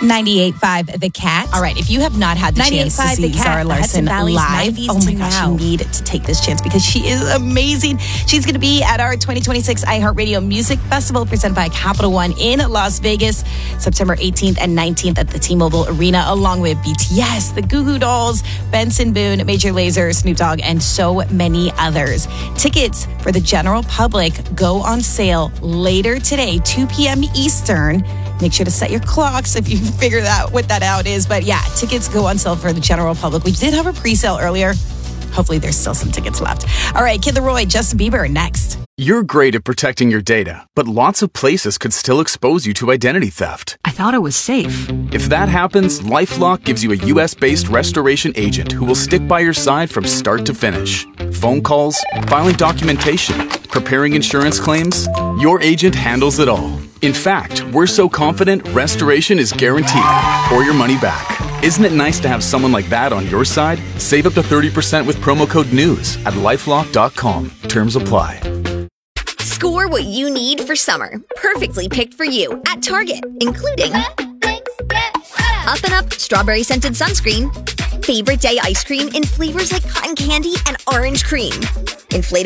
98.5 The Cat. All right, if you have not had the chance to 98.5 see The Cat, Zara Larsson Hudson Valley's live, 90s oh my to gosh, now. you need to take this chance because she is amazing. She's going to be at our 2026 iHeartRadio Music Festival presented by Capital One in Las Vegas, September 18th and 19th at the T-Mobile Arena, along with BTS, the Goo Goo Dolls, Benson Boone, Major Lazer, Snoop Dogg, and so many others. Tickets for the general public go on sale later today, 2 p.m. Eastern. Make sure to set your clocks if you figure what that out is. But yeah, tickets go on sale for the general public. We did have a pre-sale earlier. Hopefully there's still some tickets left. All right, Kid Laroi, Justin Bieber next. You're great at protecting your data, but lots of places could still expose you to identity theft. I thought it was safe. If that happens, LifeLock gives you a U.S.-based restoration agent who will stick by your side from start to finish. Phone calls, filing documentation, preparing insurance claims, your agent handles it all. In fact, we're so confident restoration is guaranteed or your money back. Isn't it nice to have someone like that on your side? Save up to 30% with promo code NEWS at LifeLock.com. Terms apply. Score what you need for summer. Perfectly picked for you at Target, including Up and Up strawberry scented sunscreen, favorite day ice cream in flavors like cotton candy and orange cream, inflatable